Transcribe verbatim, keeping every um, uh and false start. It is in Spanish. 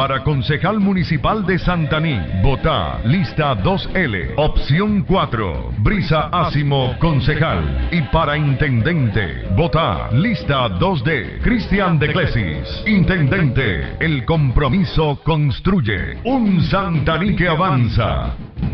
Para concejal municipal de Santaní, vota lista dos L, opción cuatro, Brisa Asimo, concejal. Y para intendente, vota lista dos D, Cristian de Clesis, intendente. El compromiso construye un Santaní que avanza.